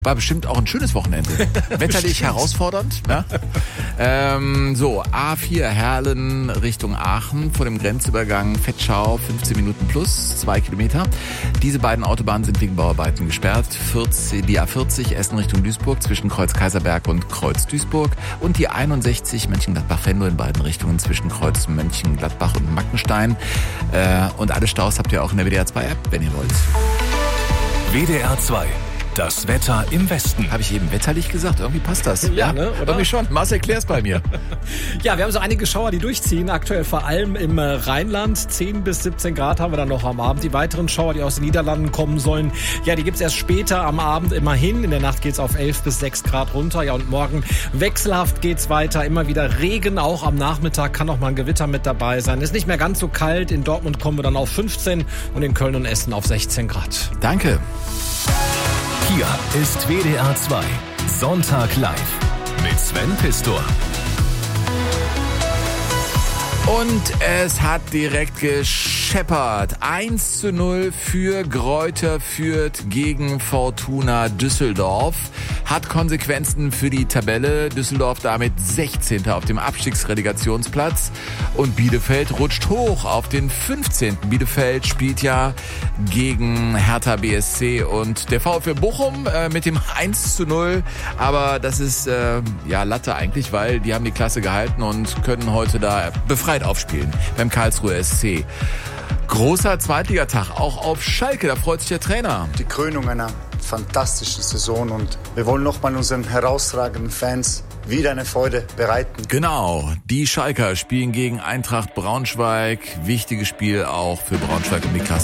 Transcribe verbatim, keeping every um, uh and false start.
War bestimmt auch ein schönes Wochenende. Wetterlich herausfordernd. Ja? Ähm, so, A vier Herlen Richtung Aachen vor dem Grenzübergang Vetschau, fünfzehn Minuten plus, zwei Kilometer. Diese beiden Autobahnen sind wegen Bauarbeiten gesperrt. vierzig, die A vierzig Essen Richtung Duisburg zwischen Kreuz Kaiserberg und Kreuz Duisburg und die einundsechzig Mönchengladbach-Venlo in beiden Richtungen zwischen Kreuz Mönchengladbach und Mackenstein. Äh, und alle Staus habt ihr auch in der W D R zwei App, wenn ihr wollt. W D R zwei. Das Wetter im Westen. Habe ich eben wetterlich gesagt? Irgendwie passt das. Ja, ja, ne? Oder? Irgendwie schon. Marcel, klär's bei mir. Ja, wir haben so einige Schauer, die durchziehen. Aktuell vor allem im Rheinland. zehn bis siebzehn Grad haben wir dann noch am Abend. Die weiteren Schauer, die aus den Niederlanden kommen sollen, ja, die gibt's erst später am Abend immerhin. In der Nacht geht's auf elf bis sechs Grad runter. Ja, und morgen wechselhaft geht's weiter. Immer wieder Regen. Auch am Nachmittag kann auch mal ein Gewitter mit dabei sein. Ist nicht mehr ganz so kalt. In Dortmund kommen wir dann auf fünfzehn und in Köln und Essen auf sechzehn Grad. Danke. Hier ist W D R zwei. Sonntag live mit Sven Pistor. Und es hat direkt gescheppert. eins zu null für Greuther Fürth gegen Fortuna Düsseldorf. Hat Konsequenzen für die Tabelle. Düsseldorf damit sechzehnter auf dem Abstiegsrelegationsplatz. Und Bielefeld rutscht hoch auf den fünfzehnten Bielefeld spielt ja gegen Hertha B S C und der VfL Bochum äh, mit dem eins zu null. Aber das ist äh, ja Latte eigentlich, weil die haben die Klasse gehalten und können heute da befreit aufspielen beim Karlsruher S C. Großer Zweitligatag, auch auf Schalke, da freut sich der Trainer. Die Krönung einer fantastischen Saison und wir wollen nochmal unseren herausragenden Fans wieder eine Freude bereiten. Genau, die Schalker spielen gegen Eintracht Braunschweig. Wichtiges Spiel auch für Braunschweig um die Klasse.